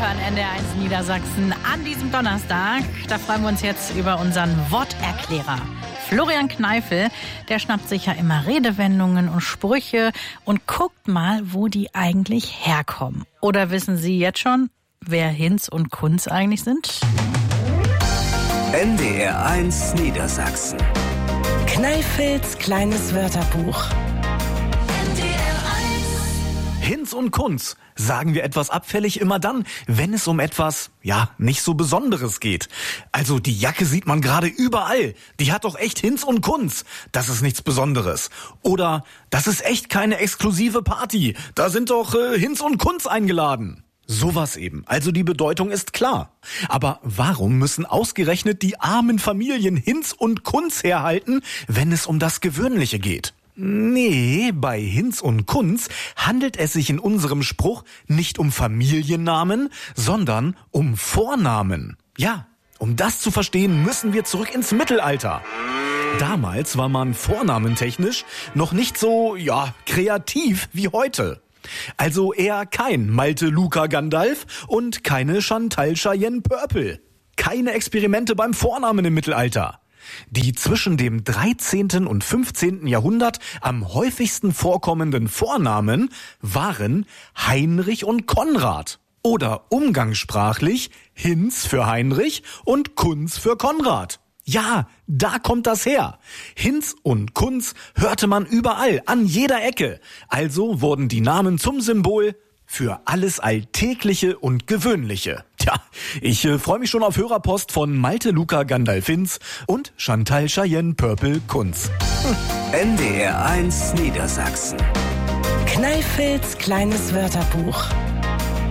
hören NDR1 Niedersachsen an diesem Donnerstag. Da freuen wir uns jetzt über unseren Worterklärer. Florian Kneifel, der schnappt sich ja immer Redewendungen und Sprüche und guckt mal, wo die eigentlich herkommen. Oder wissen Sie jetzt schon, wer Hinz und Kunz eigentlich sind? NDR1 Niedersachsen. Kneifels kleines Wörterbuch. Hinz und Kunz sagen wir etwas abfällig immer dann, wenn es um etwas, nicht so Besonderes geht. Also die Jacke sieht man gerade überall. Die hat doch echt Hinz und Kunz. Das ist nichts Besonderes. Oder das ist echt keine exklusive Party. Da sind doch Hinz und Kunz eingeladen. Sowas eben. Also die Bedeutung ist klar. Aber warum müssen ausgerechnet die armen Familien Hinz und Kunz herhalten, wenn es um das Gewöhnliche geht? Nee, bei Hinz und Kunz handelt es sich in unserem Spruch nicht um Familiennamen, sondern um Vornamen. Ja, um das zu verstehen, müssen wir zurück ins Mittelalter. Damals war man vornamentechnisch noch nicht so, kreativ wie heute. Also eher kein Malte Luca Gandalf und keine Chantal Cheyenne Purple. Keine Experimente beim Vornamen im Mittelalter. Die zwischen dem 13. und 15. Jahrhundert am häufigsten vorkommenden Vornamen waren Heinrich und Konrad. Oder umgangssprachlich Hinz für Heinrich und Kunz für Konrad. Ja, da kommt das her. Hinz und Kunz hörte man überall, an jeder Ecke. Also wurden die Namen zum Symbol für alles Alltägliche und Gewöhnliche. Tja, ich freue mich schon auf Hörerpost von Malte Luca Gandalf Hinz und Chantal Cheyenne Purple Kunz. NDR1 Niedersachsen. Kneifels kleines Wörterbuch.